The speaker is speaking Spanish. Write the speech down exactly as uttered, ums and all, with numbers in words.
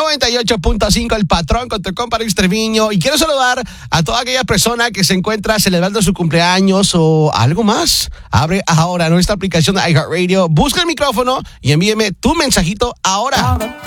noventa y ocho punto cinco El Patrón con tu compa Luis Treviño. Y quiero saludar a toda aquella persona que se encuentra celebrando su cumpleaños o algo más. Abre ahora nuestra aplicación de iHeartRadio, busca el micrófono y envíeme tu mensajito ahora.